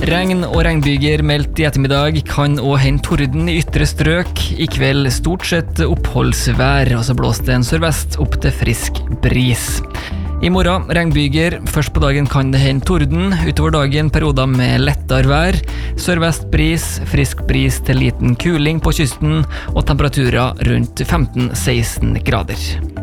Regn og regnbyger meldt I ettermiddag, kan også hende torden I ytre strøk. I kveld stort sett oppholdsvær, og så blåste en sørvest opp til frisk bris. I morgen regnbyger, først på dagen kan det hende torden, utover dagen perioder med lettere vær, sørvest bris, frisk bris til liten kuling på kysten, og temperaturer rundt 15-16 grader.